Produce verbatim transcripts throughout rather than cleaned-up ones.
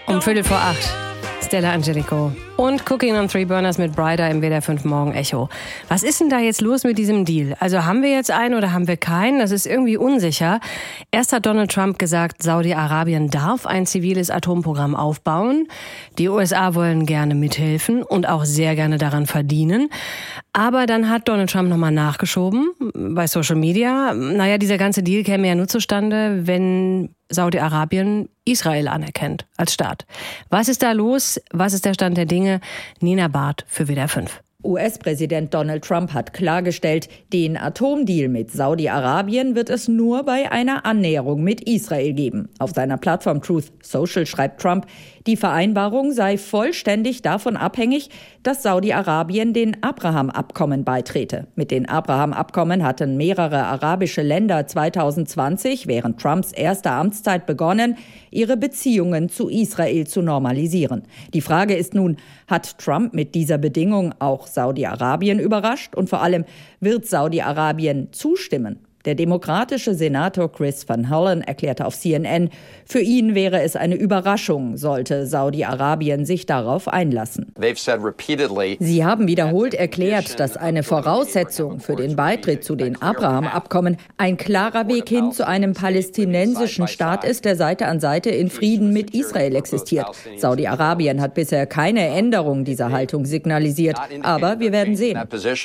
Um Viertel vor acht. Stella Angelico. Und Cooking on Three Burners mit Brider im W D R fünf Morgen Echo. Was ist denn da jetzt los mit diesem Deal? Also haben wir jetzt einen oder haben wir keinen? Das ist irgendwie unsicher. Erst hat Donald Trump gesagt, Saudi-Arabien darf ein ziviles Atomprogramm aufbauen. Die U S A wollen gerne mithelfen und auch sehr gerne daran verdienen. Aber dann hat Donald Trump nochmal nachgeschoben bei Social Media. Naja, dieser ganze Deal käme ja nur zustande, wenn Saudi-Arabien Israel anerkennt als Staat. Was ist da los? Was ist der Stand der Dinge? Nina Barth für W D R fünf. U S-Präsident Donald Trump hat klargestellt, den Atomdeal mit Saudi-Arabien wird es nur bei einer Annäherung mit Israel geben. Auf seiner Plattform Truth Social schreibt Trump, die Vereinbarung sei vollständig davon abhängig, dass Saudi-Arabien den Abraham-Abkommen beitrete. Mit den Abraham-Abkommen hatten mehrere arabische Länder zwanzig zwanzig, während Trumps erster Amtszeit, begonnen, ihre Beziehungen zu Israel zu normalisieren. Die Frage ist nun, hat Trump mit dieser Bedingung auch Saudi-Arabien überrascht? Und vor allem, wird Saudi-Arabien zustimmen? Der demokratische Senator Chris Van Hollen erklärte auf C N N, für ihn wäre es eine Überraschung, sollte Saudi-Arabien sich darauf einlassen. Sie haben wiederholt erklärt, dass eine Voraussetzung für den Beitritt zu den Abraham-Abkommen ein klarer Weg hin zu einem palästinensischen Staat ist, der Seite an Seite in Frieden mit Israel existiert. Saudi-Arabien hat bisher keine Änderung dieser Haltung signalisiert, aber wir werden sehen.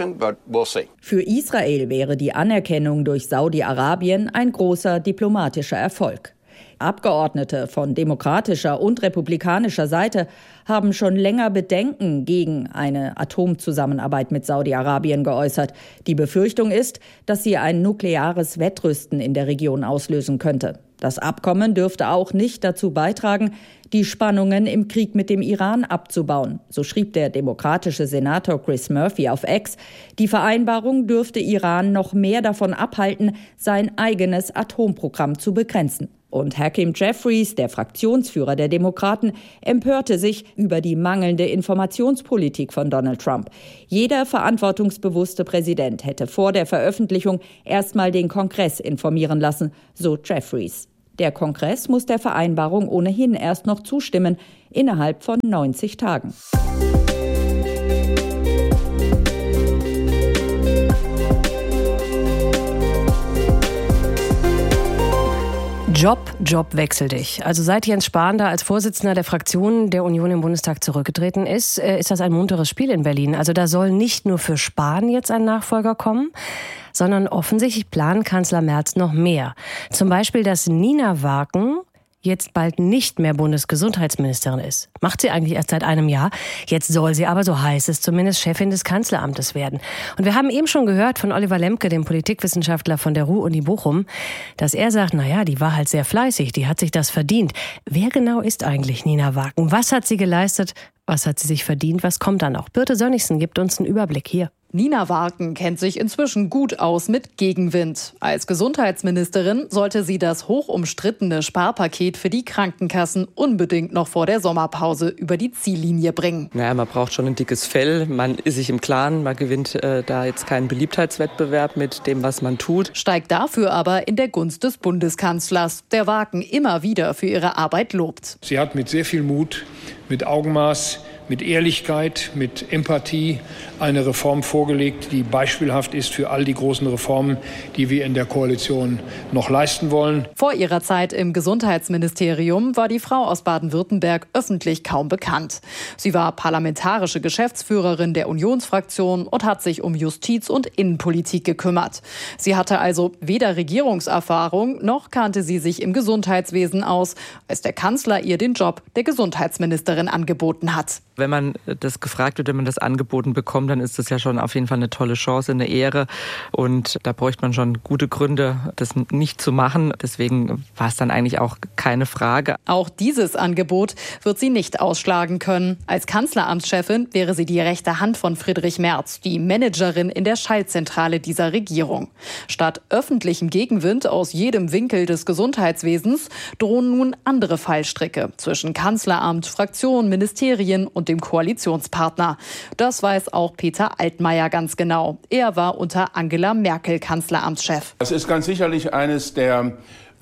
Für Israel wäre die Anerkennung durch Saudi-Arabien ein großer diplomatischer Erfolg. Abgeordnete von demokratischer und republikanischer Seite haben schon länger Bedenken gegen eine Atomzusammenarbeit mit Saudi-Arabien geäußert. Die Befürchtung ist, dass sie ein nukleares Wettrüsten in der Region auslösen könnte. Das Abkommen dürfte auch nicht dazu beitragen, die Spannungen im Krieg mit dem Iran abzubauen. So schrieb der demokratische Senator Chris Murphy auf X. Die Vereinbarung dürfte Iran noch mehr davon abhalten, sein eigenes Atomprogramm zu begrenzen. Und Hakeem Jeffries, der Fraktionsführer der Demokraten, empörte sich über die mangelnde Informationspolitik von Donald Trump. Jeder verantwortungsbewusste Präsident hätte vor der Veröffentlichung erstmal den Kongress informieren lassen, so Jeffries. Der Kongress muss der Vereinbarung ohnehin erst noch zustimmen, innerhalb von neunzig Tagen. Job, Job, wechsel dich. Also seit Jens Spahn da als Vorsitzender der Fraktion der Union im Bundestag zurückgetreten ist, ist das ein munteres Spiel in Berlin. Also da soll nicht nur für Spahn jetzt ein Nachfolger kommen, sondern offensichtlich plant Kanzler Merz noch mehr. Zum Beispiel, dass Nina Waken jetzt bald nicht mehr Bundesgesundheitsministerin ist. Macht sie eigentlich erst seit einem Jahr. Jetzt soll sie aber, so heißt es zumindest, Chefin des Kanzleramtes werden. Und wir haben eben schon gehört von Oliver Lemke, dem Politikwissenschaftler von der Ruhr-Uni Bochum, dass er sagt, naja, die war halt sehr fleißig, die hat sich das verdient. Wer genau ist eigentlich Nina Waken? Was hat sie geleistet? Was hat sie sich verdient? Was kommt dann noch? Birte Sönnigsen gibt uns einen Überblick hier. Nina Waken kennt sich inzwischen gut aus mit Gegenwind. Als Gesundheitsministerin sollte sie das hochumstrittene Sparpaket für die Krankenkassen unbedingt noch vor der Sommerpause über die Ziellinie bringen. Naja, man braucht schon ein dickes Fell. Man ist sich im Klaren, man gewinnt äh, da jetzt keinen Beliebtheitswettbewerb mit dem, was man tut. Steigt dafür aber in der Gunst des Bundeskanzlers, der Waken immer wieder für ihre Arbeit lobt. Sie hat mit sehr viel Mut, mit Augenmaß, mit Ehrlichkeit, mit Empathie eine Reform vorgelegt, die beispielhaft ist für all die großen Reformen, die wir in der Koalition noch leisten wollen. Vor ihrer Zeit im Gesundheitsministerium war die Frau aus Baden-Württemberg öffentlich kaum bekannt. Sie war parlamentarische Geschäftsführerin der Unionsfraktion und hat sich um Justiz- und Innenpolitik gekümmert. Sie hatte also weder Regierungserfahrung, noch kannte sie sich im Gesundheitswesen aus, als der Kanzler ihr den Job der Gesundheitsministerin angeboten hat. Wenn man das gefragt wird, wenn man das angeboten bekommt, dann ist das ja schon auf jeden Fall eine tolle Chance, eine Ehre. Und da bräuchte man schon gute Gründe, das nicht zu machen. Deswegen war es dann eigentlich auch keine Frage. Auch dieses Angebot wird sie nicht ausschlagen können. Als Kanzleramtschefin wäre sie die rechte Hand von Friedrich Merz, die Managerin in der Schaltzentrale dieser Regierung. Statt öffentlichem Gegenwind aus jedem Winkel des Gesundheitswesens drohen nun andere Fallstricke zwischen Kanzleramt, Fraktion, Ministerien und dem Koalitionspartner. Das weiß auch Peter Altmaier ganz genau. Er war unter Angela Merkel Kanzleramtschef. Das ist ganz sicherlich eines der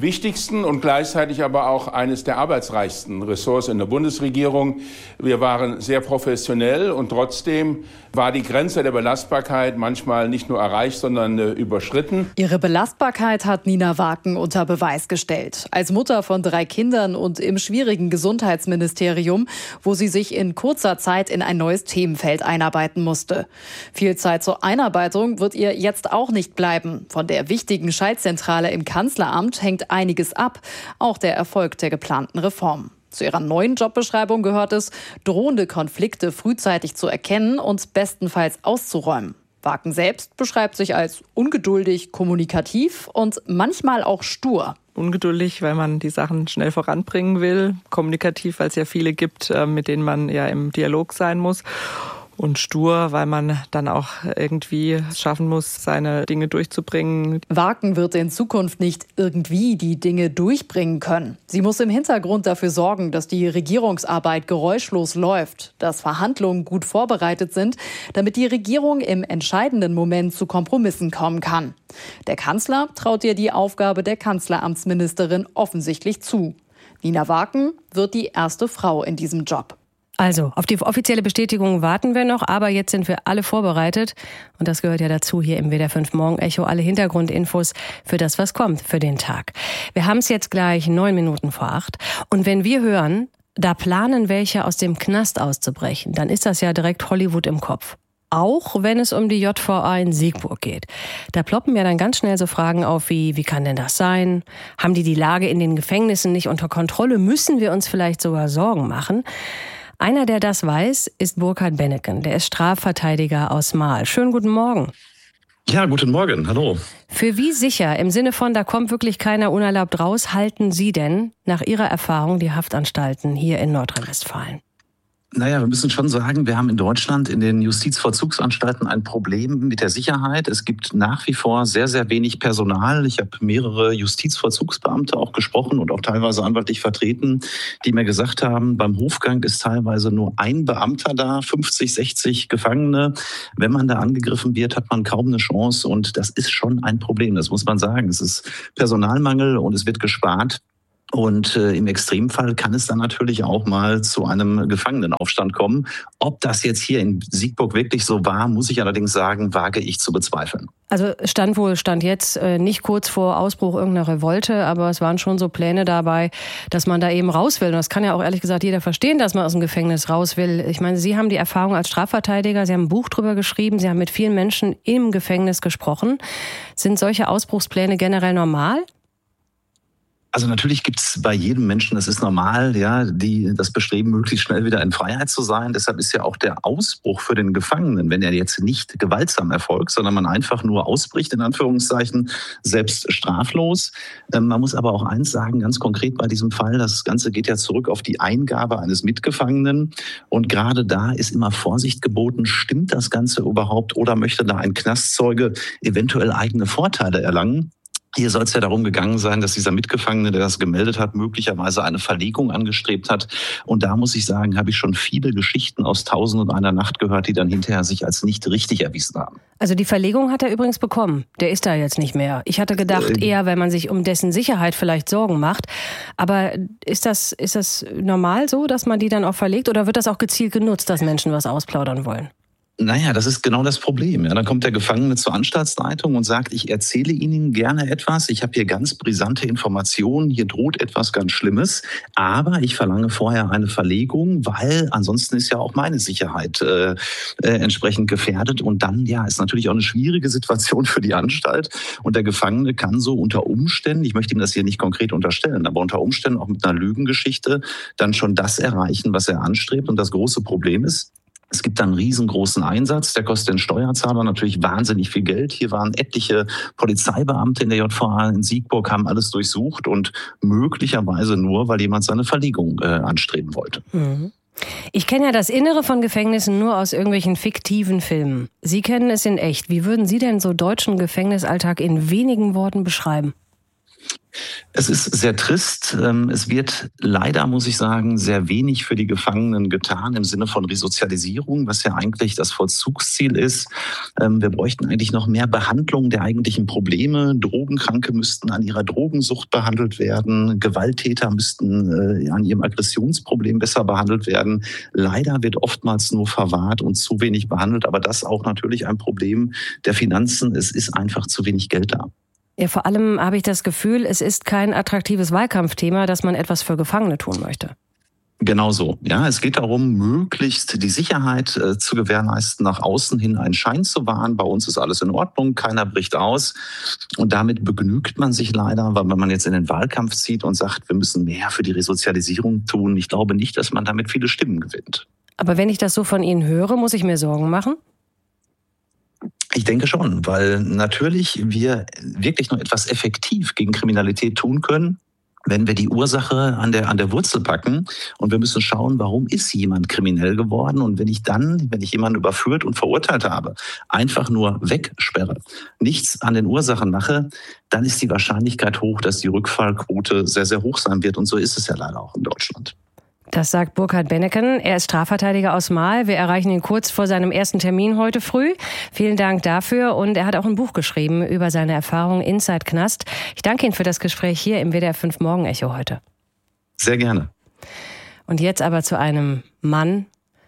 wichtigsten und gleichzeitig aber auch eines der arbeitsreichsten Ressorts in der Bundesregierung. Wir waren sehr professionell und trotzdem war die Grenze der Belastbarkeit manchmal nicht nur erreicht, sondern äh, überschritten. Ihre Belastbarkeit hat Nina Waken unter Beweis gestellt. Als Mutter von drei Kindern und im schwierigen Gesundheitsministerium, wo sie sich in kurzer Zeit in ein neues Themenfeld einarbeiten musste. Viel Zeit zur Einarbeitung wird ihr jetzt auch nicht bleiben. Von der wichtigen Schaltzentrale im Kanzleramt hängt einiges ab, auch der Erfolg der geplanten Reform. Zu ihrer neuen Jobbeschreibung gehört es, drohende Konflikte frühzeitig zu erkennen und bestenfalls auszuräumen. Waken selbst beschreibt sich als ungeduldig, kommunikativ und manchmal auch stur. Ungeduldig, weil man die Sachen schnell voranbringen will. Kommunikativ, weil es ja viele gibt, mit denen man ja im Dialog sein muss. Und stur, weil man dann auch irgendwie schaffen muss, seine Dinge durchzubringen. Waken wird in Zukunft nicht irgendwie die Dinge durchbringen können. Sie muss im Hintergrund dafür sorgen, dass die Regierungsarbeit geräuschlos läuft, dass Verhandlungen gut vorbereitet sind, damit die Regierung im entscheidenden Moment zu Kompromissen kommen kann. Der Kanzler traut ihr die Aufgabe der Kanzleramtsministerin offensichtlich zu. Nina Waken wird die erste Frau in diesem Job. Also, auf die offizielle Bestätigung warten wir noch, aber jetzt sind wir alle vorbereitet. Und das gehört ja dazu hier im W D R fünf Morgen-Echo, alle Hintergrundinfos für das, was kommt, für den Tag. Wir haben es jetzt gleich neun Minuten vor acht. Und wenn wir hören, da planen welche aus dem Knast auszubrechen, dann ist das ja direkt Hollywood im Kopf. Auch wenn es um die J V A in Siegburg geht. Da ploppen ja dann ganz schnell so Fragen auf wie, wie kann denn das sein? Haben die die Lage in den Gefängnissen nicht unter Kontrolle? Müssen wir uns vielleicht sogar Sorgen machen? Einer, der das weiß, ist Burkhard Benneken. Der ist Strafverteidiger aus Marl. Schönen guten Morgen. Ja, guten Morgen. Hallo. Für wie sicher, im Sinne von, da kommt wirklich keiner unerlaubt raus, halten Sie denn nach Ihrer Erfahrung die Haftanstalten hier in Nordrhein-Westfalen? Naja, wir müssen schon sagen, wir haben in Deutschland in den Justizvollzugsanstalten ein Problem mit der Sicherheit. Es gibt nach wie vor sehr, sehr wenig Personal. Ich habe mehrere Justizvollzugsbeamte auch gesprochen und auch teilweise anwaltlich vertreten, die mir gesagt haben, beim Hofgang ist teilweise nur ein Beamter da, fünfzig, sechzig Gefangene. Wenn man da angegriffen wird, hat man kaum eine Chance und das ist schon ein Problem, das muss man sagen. Es ist Personalmangel und es wird gespart. Und äh, im Extremfall kann es dann natürlich auch mal zu einem Gefangenenaufstand kommen. Ob das jetzt hier in Siegburg wirklich so war, muss ich allerdings sagen, wage ich zu bezweifeln. Also stand wohl, stand jetzt äh, nicht kurz vor Ausbruch irgendeiner Revolte, aber es waren schon so Pläne dabei, dass man da eben raus will. Und das kann ja auch ehrlich gesagt jeder verstehen, dass man aus dem Gefängnis raus will. Ich meine, Sie haben die Erfahrung als Strafverteidiger, Sie haben ein Buch drüber geschrieben, Sie haben mit vielen Menschen im Gefängnis gesprochen. Sind solche Ausbruchspläne generell normal? Also natürlich gibt es bei jedem Menschen, das ist normal, ja, die das Bestreben, möglichst schnell wieder in Freiheit zu sein. Deshalb ist ja auch der Ausbruch für den Gefangenen, wenn er jetzt nicht gewaltsam erfolgt, sondern man einfach nur ausbricht, in Anführungszeichen, selbst straflos. Ähm, man muss aber auch eins sagen, ganz konkret bei diesem Fall, das Ganze geht ja zurück auf die Eingabe eines Mitgefangenen. Und gerade da ist immer Vorsicht geboten, stimmt das Ganze überhaupt oder möchte da ein Knastzeuge eventuell eigene Vorteile erlangen? Hier soll es ja darum gegangen sein, dass dieser Mitgefangene, der das gemeldet hat, möglicherweise eine Verlegung angestrebt hat. Und da muss ich sagen, habe ich schon viele Geschichten aus Tausend und einer Nacht gehört, die dann hinterher sich als nicht richtig erwiesen haben. Also die Verlegung hat er übrigens bekommen. Der ist da jetzt nicht mehr. Ich hatte gedacht, äh, eher, wenn man sich um dessen Sicherheit vielleicht Sorgen macht. Aber ist das, ist das normal so, dass man die dann auch verlegt? Oder wird das auch gezielt genutzt, dass Menschen was ausplaudern wollen? Naja, das ist genau das Problem. Ja, dann kommt der Gefangene zur Anstaltsleitung und sagt, ich erzähle Ihnen gerne etwas. Ich habe hier ganz brisante Informationen. Hier droht etwas ganz Schlimmes. Aber ich verlange vorher eine Verlegung, weil ansonsten ist ja auch meine Sicherheit äh, äh, entsprechend gefährdet. Und dann, ja, ist natürlich auch eine schwierige Situation für die Anstalt. Und der Gefangene kann so unter Umständen, ich möchte ihm das hier nicht konkret unterstellen, aber unter Umständen auch mit einer Lügengeschichte dann schon das erreichen, was er anstrebt. Und das große Problem ist, es gibt einen riesengroßen Einsatz, der kostet den Steuerzahler natürlich wahnsinnig viel Geld. Hier waren etliche Polizeibeamte in der J V A in Siegburg, haben alles durchsucht und möglicherweise nur, weil jemand seine Verlegung äh, anstreben wollte. Mhm. Ich kenne ja das Innere von Gefängnissen nur aus irgendwelchen fiktiven Filmen. Sie kennen es in echt. Wie würden Sie denn so deutschen Gefängnisalltag in wenigen Worten beschreiben? Es ist sehr trist. Es wird leider, muss ich sagen, sehr wenig für die Gefangenen getan im Sinne von Resozialisierung, was ja eigentlich das Vollzugsziel ist. Wir bräuchten eigentlich noch mehr Behandlung der eigentlichen Probleme. Drogenkranke müssten an ihrer Drogensucht behandelt werden. Gewalttäter müssten an ihrem Aggressionsproblem besser behandelt werden. Leider wird oftmals nur verwahrt und zu wenig behandelt. Aber das auch natürlich ein Problem der Finanzen. Es ist einfach zu wenig Geld da. Ja, vor allem habe ich das Gefühl, es ist kein attraktives Wahlkampfthema, dass man etwas für Gefangene tun möchte. Genau so. Ja, es geht darum, möglichst die Sicherheit äh, zu gewährleisten, nach außen hin einen Schein zu wahren. Bei uns ist alles in Ordnung, keiner bricht aus. Und damit begnügt man sich leider, weil wenn man jetzt in den Wahlkampf zieht und sagt, wir müssen mehr für die Resozialisierung tun, ich glaube nicht, dass man damit viele Stimmen gewinnt. Aber wenn ich das so von Ihnen höre, muss ich mir Sorgen machen? Ich denke schon, weil natürlich wir wirklich nur etwas effektiv gegen Kriminalität tun können, wenn wir die Ursache an der, an der Wurzel packen. Und wir müssen schauen, warum ist jemand kriminell geworden? Und wenn ich dann, wenn ich jemanden überführt und verurteilt habe, einfach nur wegsperre, nichts an den Ursachen mache, dann ist die Wahrscheinlichkeit hoch, dass die Rückfallquote sehr, sehr hoch sein wird. Und so ist es ja leider auch in Deutschland. Das sagt Burkhard Benneken. Er ist Strafverteidiger aus Marl. Wir erreichen ihn kurz vor seinem ersten Termin heute früh. Vielen Dank dafür. Und er hat auch ein Buch geschrieben über seine Erfahrungen Inside Knast. Ich danke Ihnen für das Gespräch hier im W D R fünf Morgenecho heute. Sehr gerne. Und jetzt aber zu einem Mann,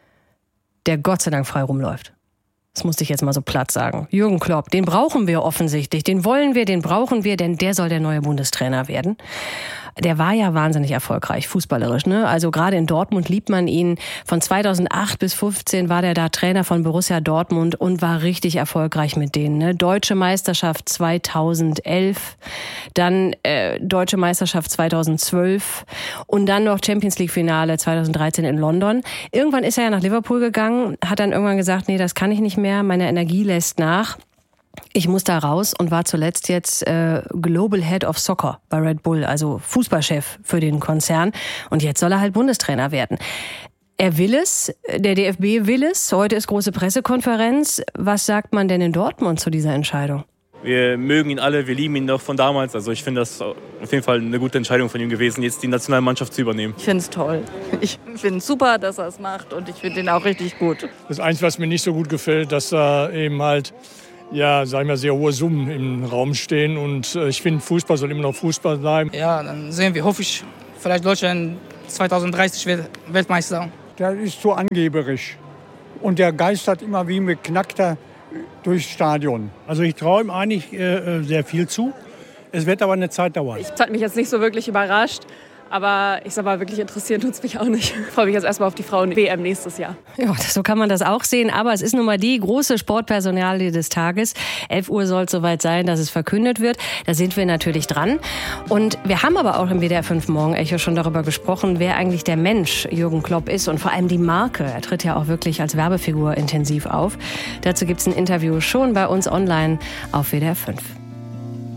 der Gott sei Dank frei rumläuft. Das musste ich jetzt mal so platt sagen. Jürgen Klopp, den brauchen wir offensichtlich. Den wollen wir, den brauchen wir, denn der soll der neue Bundestrainer werden. Der war ja wahnsinnig erfolgreich, fußballerisch, ne? Also gerade in Dortmund liebt man ihn. Von zweitausendacht bis fünfzehn war der da Trainer von Borussia Dortmund und war richtig erfolgreich mit denen, ne? Deutsche Meisterschaft zweitausendelf, dann äh, Deutsche Meisterschaft zweitausendzwölf und dann noch Champions League Finale zweitausenddreizehn in London. Irgendwann ist er ja nach Liverpool gegangen, hat dann irgendwann gesagt, nee, das kann ich nicht mehr, meine Energie lässt nach. Ich muss da raus und war zuletzt jetzt äh, Global Head of Soccer bei Red Bull, also Fußballchef für den Konzern. Und jetzt soll er halt Bundestrainer werden. Er will es, der D F B will es. Heute ist große Pressekonferenz. Was sagt man denn in Dortmund zu dieser Entscheidung? Wir mögen ihn alle, wir lieben ihn noch von damals. Also ich finde das auf jeden Fall eine gute Entscheidung von ihm gewesen, jetzt die Nationalmannschaft zu übernehmen. Ich finde es toll. Ich finde es super, dass er es macht und ich finde ihn auch richtig gut. Das Einzige, was mir nicht so gut gefällt, dass er eben halt ja, sagen wir, sehr hohe Summen im Raum stehen. Und äh, ich finde, Fußball soll immer noch Fußball bleiben. Ja, dann sehen wir, hoffe ich, vielleicht Deutschland zweitausenddreißig wird Weltmeister. Der ist so angeberisch. Und der geistert immer wie mit Knackter durchs Stadion. Also ich traue ihm eigentlich äh, sehr viel zu. Es wird aber eine Zeit dauern. Das hat mich jetzt nicht so wirklich überrascht. Aber ich sag mal, wirklich interessieren tut es mich auch nicht. Ich freue mich jetzt erstmal auf die Frauen-W M nächstes Jahr. Ja, so kann man das auch sehen. Aber es ist nun mal die große Sportpersonalie des Tages. elf Uhr soll es soweit sein, dass es verkündet wird. Da sind wir natürlich dran. Und wir haben aber auch im W D R fünf Morgenecho schon darüber gesprochen, wer eigentlich der Mensch Jürgen Klopp ist und vor allem die Marke. Er tritt ja auch wirklich als Werbefigur intensiv auf. Dazu gibt es ein Interview schon bei uns online auf W D R fünf.